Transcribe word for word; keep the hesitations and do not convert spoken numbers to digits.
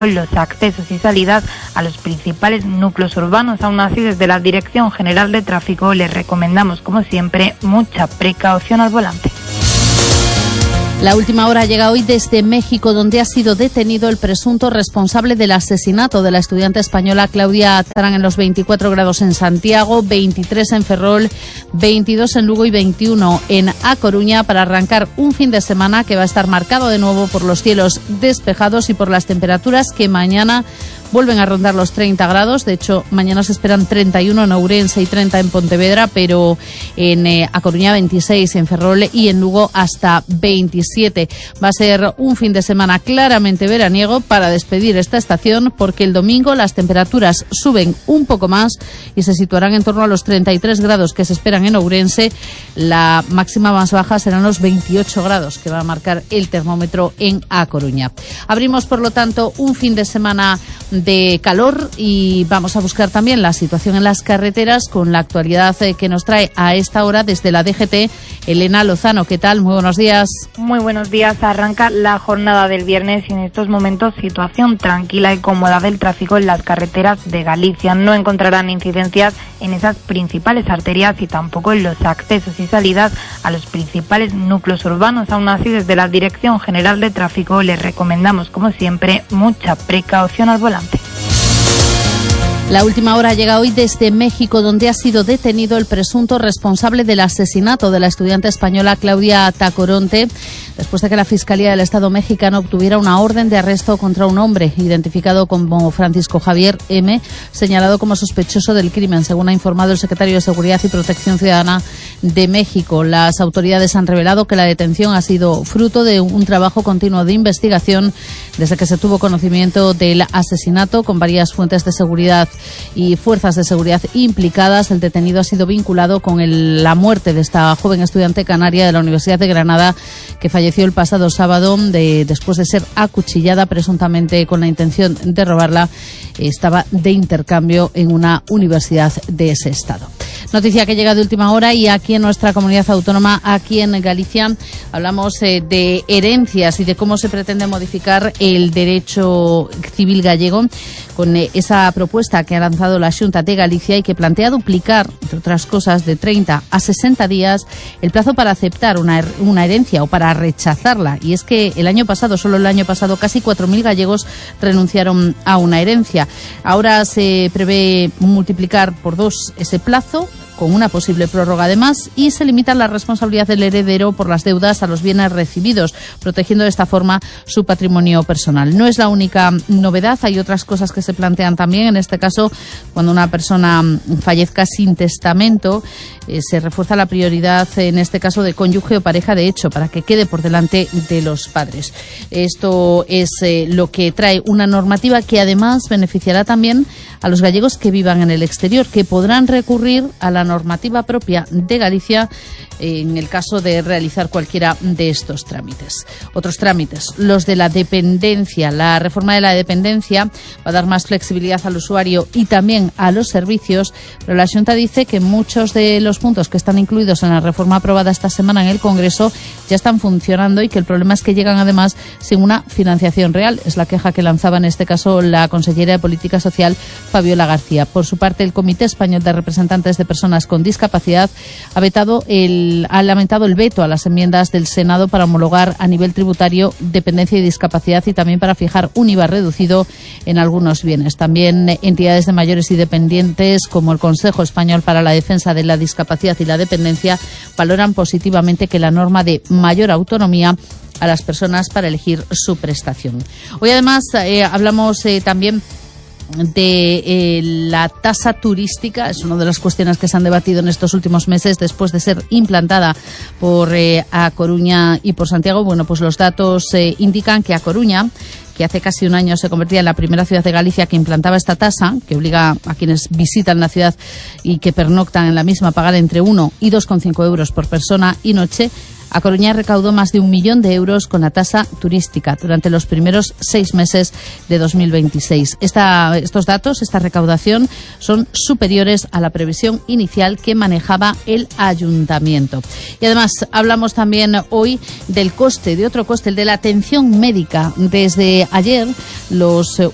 los accesos y salidas a los principales núcleos urbanos. Aún así, desde la Dirección General de Tráfico les recomendamos, como siempre, mucha precaución al volante. La última hora llega hoy desde México, donde ha sido detenido el presunto responsable del asesinato de la estudiante española Claudia Tarán en los veinticuatro grados en Santiago, veintitrés en Ferrol, veintidós en Lugo y veintiuno en A Coruña, para arrancar un fin de semana que va a estar marcado de nuevo por los cielos despejados y por las temperaturas que mañana vuelven a rondar los treinta grados. De hecho, mañana se esperan treinta y uno en Ourense y treinta en Pontevedra, pero en eh, A Coruña veintiséis, en Ferrol y en Lugo hasta veintisiete. Va a ser un fin de semana claramente veraniego para despedir esta estación, porque el domingo las temperaturas suben un poco más y se situarán en torno a los treinta y tres grados que se esperan en Ourense. La máxima más baja serán los veintiocho grados que va a marcar el termómetro en A Coruña. Abrimos, por lo tanto, un fin de semana de calor y vamos a buscar también la situación en las carreteras con la actualidad que nos trae a esta hora desde la D G T Elena Lozano. ¿Qué tal? Muy buenos días. Muy buenos días. Arranca la jornada del viernes y en estos momentos situación tranquila y cómoda del tráfico en las carreteras de Galicia. No encontrarán incidencias en esas principales arterias y tampoco en los accesos y salidas a los principales núcleos urbanos. Aún así, desde la Dirección General de Tráfico les recomendamos, como siempre, mucha precaución al volante. La última hora llega hoy desde México, donde ha sido detenido el presunto responsable del asesinato de la estudiante española Claudia Tacoronte, después de que la Fiscalía del Estado mexicano obtuviera una orden de arresto contra un hombre identificado como Francisco Javier M., señalado como sospechoso del crimen, según ha informado el secretario de Seguridad y Protección Ciudadana de México. Las autoridades han revelado que la detención ha sido fruto de un trabajo continuo de investigación desde que se tuvo conocimiento del asesinato, con varias fuentes de seguridad y fuerzas de seguridad implicadas. El detenido ha sido vinculado con el, la muerte de esta joven estudiante canaria de la Universidad de Granada, que falleció el pasado sábado de, después de ser acuchillada, presuntamente con la intención de robarla. Estaba de intercambio en una universidad de ese estado. Noticia que llega de última hora, y aquí en nuestra comunidad autónoma, aquí en Galicia, hablamos eh, de herencias y de cómo se pretende modificar el derecho civil gallego con eh, esa propuesta que ha lanzado la Xunta de Galicia y que plantea duplicar, entre otras cosas, de treinta a sesenta días el plazo para aceptar una, una herencia o para rechazarla. Y es que el año pasado, solo el año pasado, casi cuatro mil gallegos renunciaron a una herencia. Ahora se prevé multiplicar por dos ese plazo, con una posible prórroga además, y se limita la responsabilidad del heredero por las deudas a los bienes recibidos, protegiendo de esta forma su patrimonio personal. No es la única novedad, hay otras cosas que se plantean también. En este caso, cuando una persona fallezca sin testamento, eh, se refuerza la prioridad, en este caso, de cónyuge o pareja de hecho, para que quede por delante de los padres. Esto es eh, lo que trae una normativa que además beneficiará también a los gallegos que vivan en el exterior, que podrán recurrir a la normativa propia de Galicia en el caso de realizar cualquiera de estos trámites. Otros trámites, los de la dependencia. La reforma de la dependencia va a dar más flexibilidad al usuario y también a los servicios, pero la Xunta dice que muchos de los puntos que están incluidos en la reforma aprobada esta semana en el Congreso ya están funcionando y que el problema es que llegan además sin una financiación real. Es la queja que lanzaba en este caso la consellera de Política Social, Fabiola García. Por su parte, el Comité Español de Representantes de Personas con Discapacidad ha vetado el, ha lamentado el veto a las enmiendas del Senado para homologar a nivel tributario dependencia y discapacidad, y también para fijar un I V A reducido en algunos bienes. También entidades de mayores y dependientes, como el Consejo Español para la Defensa de la Discapacidad y la Dependencia, valoran positivamente que la norma de mayor autonomía a las personas para elegir su prestación. Hoy además eh, hablamos eh, también de eh, la tasa turística. Es una de las cuestiones que se han debatido en estos últimos meses después de ser implantada por eh, A Coruña y por Santiago. Bueno, pues los datos eh, indican que A Coruña, que hace casi un año se convertía en la primera ciudad de Galicia que implantaba esta tasa, que obliga a quienes visitan la ciudad y que pernoctan en la misma a pagar entre uno y dos coma cinco euros por persona y noche, A Coruña recaudó más de un millón de euros con la tasa turística durante los primeros seis meses de dos mil veintiséis. Esta, estos datos, esta recaudación, son superiores a la previsión inicial que manejaba el ayuntamiento. Y además hablamos también hoy del coste, de otro coste, el de la atención médica. Desde ayer, los